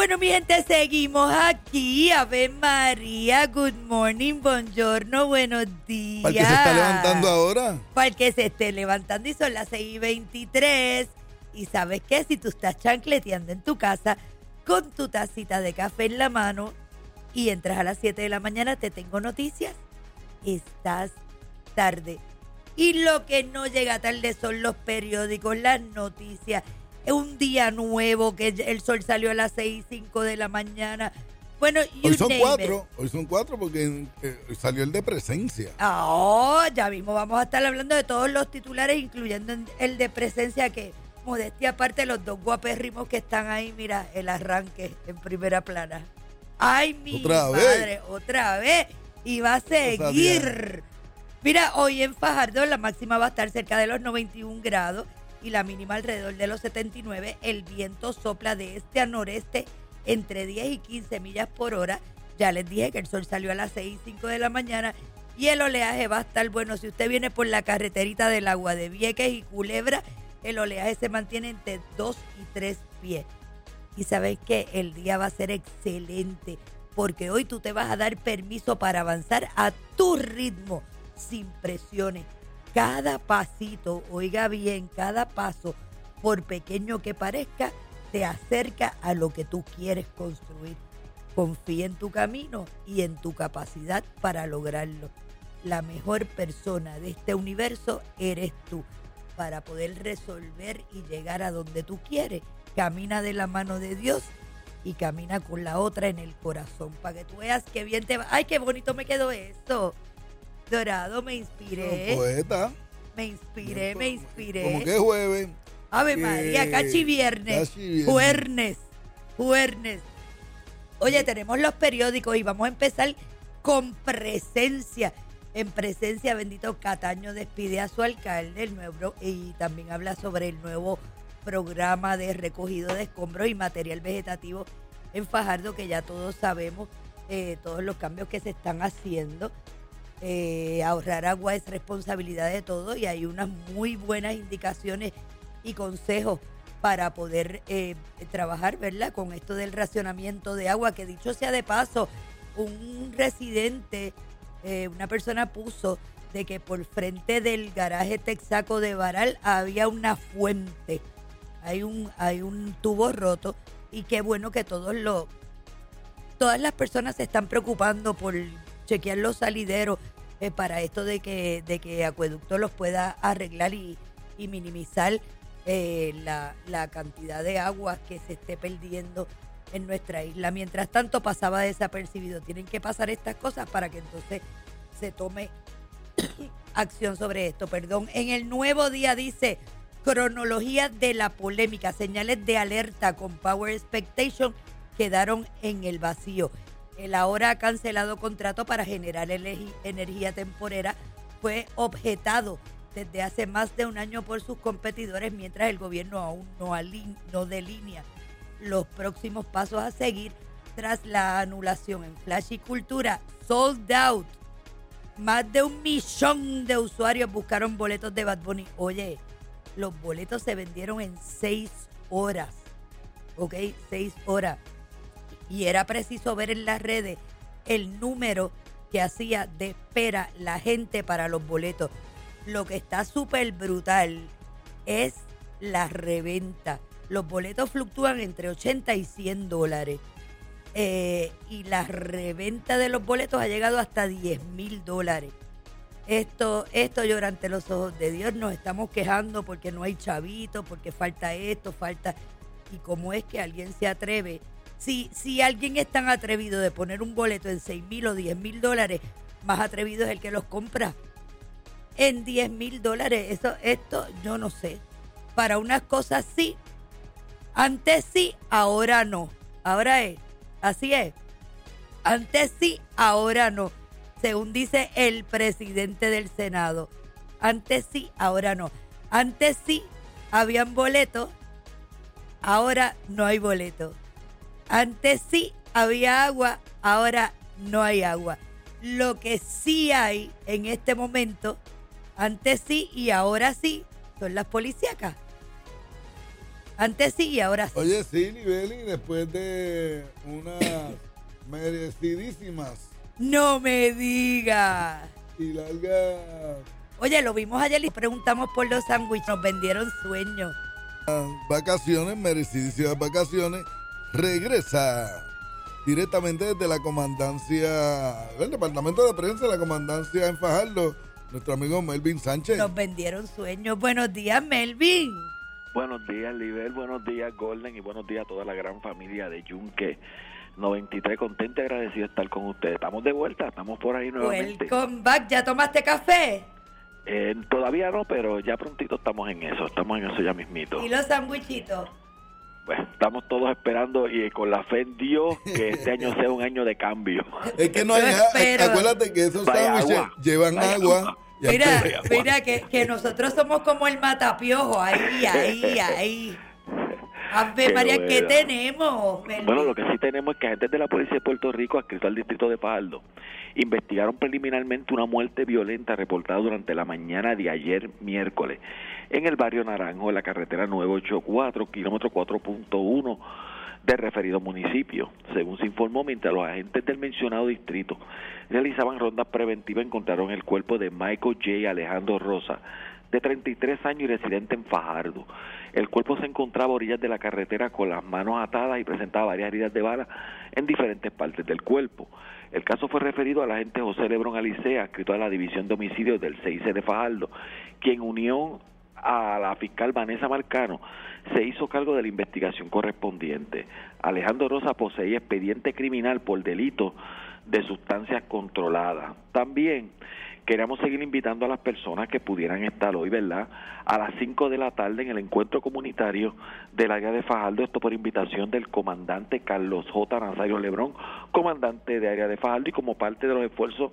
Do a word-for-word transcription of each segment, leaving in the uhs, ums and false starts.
Bueno, mi gente, seguimos aquí. Ave María, good morning, buongiorno, buenos días. ¿Para el que se está levantando ahora? Para el que se esté levantando y son las seis y veintitrés. Y ¿sabes qué? Si tú estás chancleteando en tu casa con tu tacita de café en la mano y entras a las siete de la mañana, te tengo noticias. Estás tarde. Y lo que no llega tarde son los periódicos, las noticias. Es un día nuevo que el sol salió a las seis y cinco de la mañana. Bueno, you hoy son name cuatro, it. hoy son cuatro porque eh, salió el de presencia. Oh, ya mismo vamos a estar hablando de todos los titulares, incluyendo el de presencia, que modestia aparte, los dos guapérrimos que están ahí, mira, el arranque en primera plana. Ay, mi ¿Otra madre, vez? otra vez. Y va a seguir. Mira, hoy en Fajardo la máxima va a estar cerca de los noventa y un grados y la mínima alrededor de los setenta y nueve. El viento sopla de este a noreste entre diez y quince millas por hora. Ya les dije que el sol salió a las seis y cinco de la mañana y el oleaje va a estar bueno. Si usted viene por la carreterita del agua de Vieques y Culebra, el oleaje se mantiene entre dos y tres pies. Y sabes que el día va a ser excelente porque hoy tú te vas a dar permiso para avanzar a tu ritmo, sin presiones. Cada pasito, oiga bien, cada paso, por pequeño que parezca, te acerca a lo que tú quieres construir. Confía en tu camino y en tu capacidad para lograrlo. La mejor persona de este universo eres tú. Para poder resolver y llegar a donde tú quieres, camina de la mano de Dios y camina con la otra en el corazón, para que tú veas qué bien te va. ¡Ay, qué bonito me quedó esto! Dorado, me inspiré. No, poeta. Me inspiré, me inspiré. Como que es jueves. Ave que María, cachi viernes. Cachi viernes. Juernes. Juernes. Oye, tenemos los periódicos y vamos a empezar con presencia. En presencia, bendito, Cataño despide a su alcalde, el nuevo, y también habla sobre el nuevo programa de recogido de escombros y material vegetativo en Fajardo, que ya todos sabemos eh, todos los cambios que se están haciendo. Eh, ahorrar agua es responsabilidad de todos y hay unas muy buenas indicaciones y consejos para poder eh, trabajar, ¿verdad?, con esto del racionamiento de agua, que dicho sea de paso, un residente, eh, una persona puso de que por frente del garaje Texaco de Baral había una fuente, hay un, hay un tubo roto, y qué bueno que todos los, todas las personas se están preocupando por chequear los salideros eh, para esto de que, de que Acueducto los pueda arreglar y, y minimizar eh, la, la cantidad de agua que se esté perdiendo en nuestra isla. Mientras tanto pasaba desapercibido. Tienen que pasar estas cosas para que entonces se tome acción sobre esto. Perdón. En el Nuevo Día dice: cronología de la polémica, señales de alerta con Power Expectation quedaron en el vacío. El ahora cancelado contrato para generar energía temporera fue objetado desde hace más de un año por sus competidores, mientras el gobierno aún no, aline, no delinea los próximos pasos a seguir tras la anulación. En Flash y Cultura, sold out. Más de un millón de usuarios buscaron boletos de Bad Bunny. Oye, los boletos se vendieron en seis horas. ¿Ok? Seis horas. Y era preciso ver en las redes el número que hacía de espera la gente para los boletos. Lo que está súper brutal es la reventa. Los boletos fluctúan entre ochenta y cien dólares. Eh, y la reventa de los boletos ha llegado hasta diez mil dólares. Esto, esto llora ante los ojos de Dios. Nos estamos quejando porque no hay chavitos, porque falta esto, falta... ¿Y cómo es que alguien se atreve? Si, si alguien es tan atrevido de poner un boleto en seis mil o diez mil dólares, más atrevido es el que los compra. En diez mil dólares, eso, esto, yo no sé. Para unas cosas sí, antes sí, ahora no. Ahora es, así es. Antes sí, ahora no. Según dice el presidente del Senado. Antes sí, ahora no. Antes sí, habían boletos, ahora no hay boletos. Antes sí había agua, ahora no hay agua. Lo que sí hay en este momento, antes sí y ahora sí, son las policíacas. Antes sí y ahora sí. Oye, sí, Libeli, después de unas merecidísimas No me digas. y largas Oye, lo vimos ayer y preguntamos por los sándwiches. Nos vendieron sueños. vacaciones, merecidísimas vacaciones, regresa directamente desde la comandancia, del departamento de prensa de la comandancia en Fajardo, nuestro amigo Melvin Sánchez. Nos vendieron sueños. Buenos días, Melvin. Buenos días, Libel, buenos días, Golden, y buenos días a toda la gran familia de Yunque noventa y tres. Contento y agradecido de estar con ustedes. Estamos de vuelta, estamos por ahí nuevamente. Welcome back. ¿Ya tomaste café? Eh, todavía no, pero ya prontito estamos en eso, estamos en eso ya mismito. ¿Y los sándwichitos? Pues estamos todos esperando y con la fe en Dios que este año sea un año de cambio. Es que no hay, Yo espero. acuérdate que esos Vaya sándwiches agua. llevan Vaya agua. agua. y hay Mira, que- mira que, que nosotros somos como el matapiojo. Ahí, ahí, ahí. Ave Qué María, ¿qué bueno. tenemos, Melvin? Bueno, lo que sí tenemos es que agentes de la Policía de Puerto Rico, adscritos al distrito de Fajardo, investigaron preliminarmente una muerte violenta reportada durante la mañana de ayer miércoles en el barrio Naranjo, en la carretera nueve ochenta y cuatro, kilómetro cuatro punto uno del referido municipio. Según se informó, mientras los agentes del mencionado distrito realizaban rondas preventivas, encontraron el cuerpo de Michael J. Alejandro Rosa, de treinta y tres años y residente en Fajardo. El cuerpo se encontraba a orillas de la carretera con las manos atadas y presentaba varias heridas de bala en diferentes partes del cuerpo. El caso fue referido al agente José Lebrón Alicea, adscrito a la División de Homicidios del C I C de Fajardo, quien unió a la fiscal Vanessa Marcano, se hizo cargo de la investigación correspondiente. Alejandro Rosa poseía expediente criminal por delito de sustancias controladas. También queríamos seguir invitando a las personas que pudieran estar hoy, ¿verdad?, a las cinco de la tarde en el encuentro comunitario del área de Fajardo, esto por invitación del comandante Carlos J. Nazario Lebrón, comandante de área de Fajardo, y como parte de los esfuerzos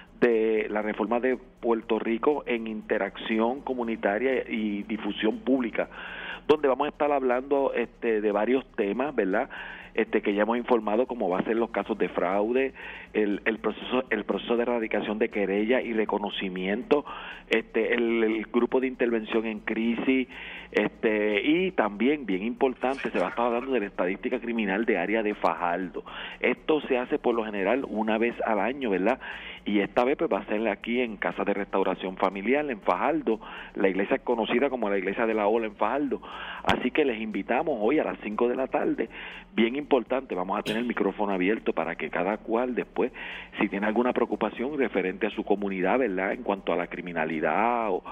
de la reforma de Puerto Rico en interacción comunitaria y difusión pública, donde vamos a estar hablando este, de varios temas, ¿verdad?, este, que ya hemos informado, como va a ser los casos de fraude, el, el proceso el proceso de erradicación de querella y reconocimiento, este, el, el grupo de intervención en crisis, este, y también, bien importante, se va a estar hablando de la estadística criminal de área de Fajardo. Esto se hace por lo general una vez al año, ¿verdad?, y esta vez pues va a ser aquí en Casa de Restauración Familiar en Fajardo. La iglesia es conocida como la Iglesia de la Ola en Fajardo, así que les invitamos hoy a las cinco de la tarde. Bien importante, vamos a tener el micrófono abierto para que cada cual después, si tiene alguna preocupación referente a su comunidad, ¿verdad?, en cuanto a la criminalidad o,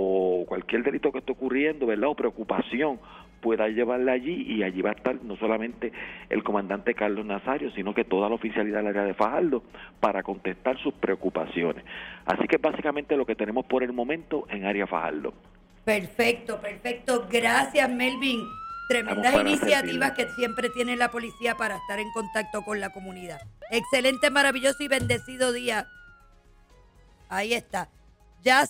o cualquier delito que esté ocurriendo, ¿verdad?, o preocupación, pueda llevarla allí, y allí va a estar no solamente el comandante Carlos Nazario, sino que toda la oficialidad del área de Fajardo para contestar sus preocupaciones. Así que básicamente lo que tenemos por el momento en área Fajardo. Perfecto, perfecto. Gracias, Melvin. Tremendas Vamos para iniciativas servirle. que siempre tiene la policía para estar en contacto con la comunidad. Excelente, maravilloso y bendecido día. Ahí está. Ya